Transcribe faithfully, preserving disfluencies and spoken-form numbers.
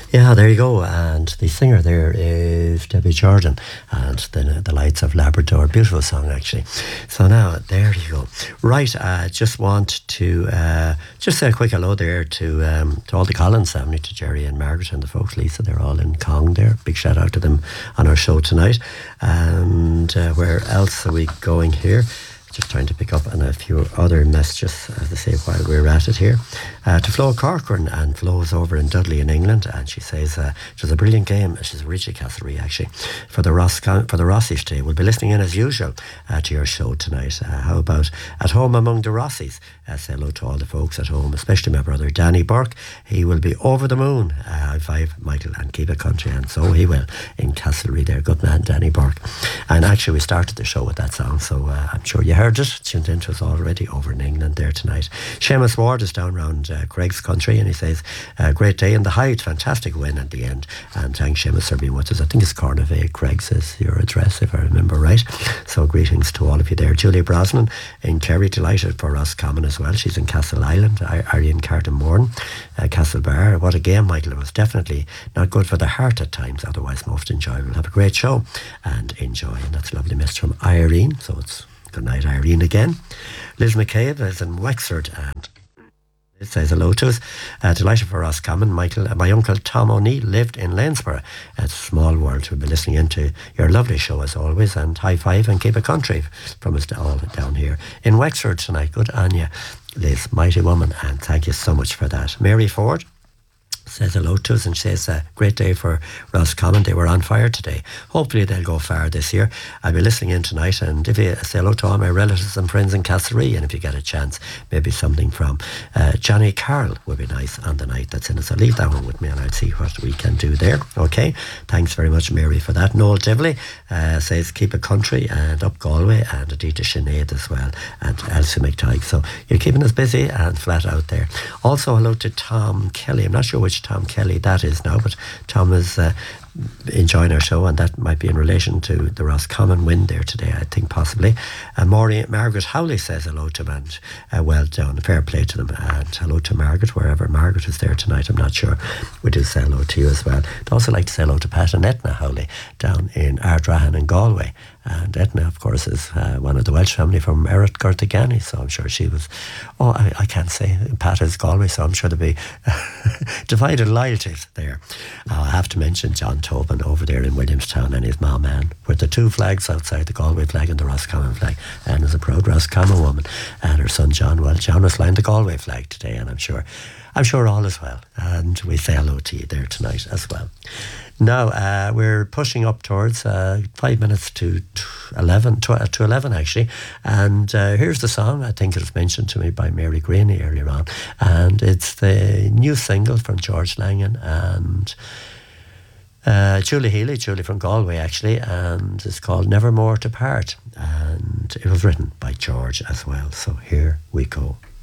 Yeah, there you go. And the singer there is Debbie Jordan, and the, the Lights of Labrador. Beautiful song, actually. So now, there you go. Right, I uh, just want to uh, just say a quick hello there to um, to all the Collins family, to Jerry and Margaret and the folks, Lisa. They're all in Cong there. Big shout out to them on our show tonight. And uh, where else are we going here? Just trying to pick up on a few other messages, as I say, while we're at it here. Uh, to Flo Corcoran, and Flo is over in Dudley in England, and she says uh, it was a brilliant game. She's originally Castlereagh, actually, for the Ross for the Rossies today. We'll be listening in as usual uh, to your show tonight. Uh, how about at home among the Rossies? Uh, say hello to all the folks at home, especially my brother Danny Burke. He will be over the moon. Uh, high five, Michael, and keep it country, and so he will in Castlereagh there. Good man, Danny Burke. And actually, we started the show with that song, so uh, I'm sure you heard it, tuned into us already over in England there tonight. Seamus Ward is down around uh, Craig's country, and he says, uh, great day in the height, fantastic win at the end, and thanks Seamus for being with us. I think it's Cornevay, Craig's is your address, if I remember right. So greetings to all of you there. Julia Brosnan in Kerry, delighted for Roscommon as well. She's in Castle Island. Arian Cartamorn, uh, Castlebar. What a game, Michael. It was definitely not good for the heart at times, otherwise most enjoyable. Have a great show and enjoy. And that's a lovely message from Irene, so it's good night, Irene, again. Liz McCabe is in Wexford, and it says hello to us. Uh, delighted for Roscommon, Michael. Uh, my uncle Tom O'Neill lived in Lanesborough. It's a small world. We'll be listening into your lovely show as always, and high five and keep it country from us all down here in Wexford tonight. Good on you, Liz, mighty woman, and thank you so much for that. Mary Ford says hello to us and says, uh, great day for Roscommon. They were on fire today. Hopefully they'll go far this year. I'll be listening in tonight, and if you say hello to all my relatives and friends in Castlereagh, and if you get a chance, maybe something from uh, Johnny Carroll would be nice on the night that's in it. So leave that one with me and I'll see what we can do there. Okay, thanks very much, Mary, for that. Noel Divley uh, says keep it country, and up Galway, and Adita Sinead as well, and Elsie McTighe. So you're keeping us busy and flat out there. Also hello to Tom Kelly. I'm not sure which Tom Kelly that is now, but Tom is uh, enjoying our show, and that might be in relation to the Roscommon win there today, I think, possibly. And Maureen, Margaret Howley says hello to them, and uh, well done, fair play to them, and hello to Margaret, wherever Margaret is there tonight. I'm not sure. We do say hello to you as well. I'd also like to say hello to Pat and Etna Howley down in Ardrahan in Galway. And Etna, of course, is uh, one of the Welsh family from Erith Gortigani, so I'm sure she was, oh, I, I can't say, Pat is Galway, so I'm sure there'll be divided loyalties there. Uh, I have to mention John Tobin over there in Williamstown and his mom Anne, with the two flags outside, the Galway flag and the Roscommon flag. Anne is a proud Roscommon woman, and her son John, well, John was flying the Galway flag today, and I'm sure, I'm sure all is well, and we say hello to you there tonight as well. Now, uh, we're pushing up towards uh, five minutes to eleven, to, to eleven actually, and uh, here's the song. I think it was mentioned to me by Mary Greene earlier on, and it's the new single from George Langan and uh, Julie Healy, Julie from Galway actually, and it's called Never More to Part, and it was written by George as well. So here we go.